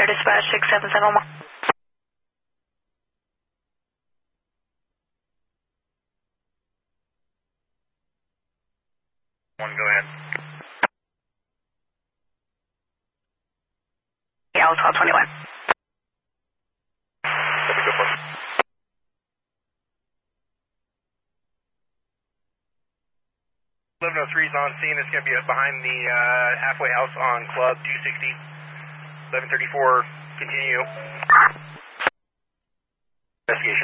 dispatch 6771. One, go ahead. Yeah, I was 1221. That's a good one. 1103 is on scene. It's going to be behind the halfway house on Club 260. 1134, continue. Investigation.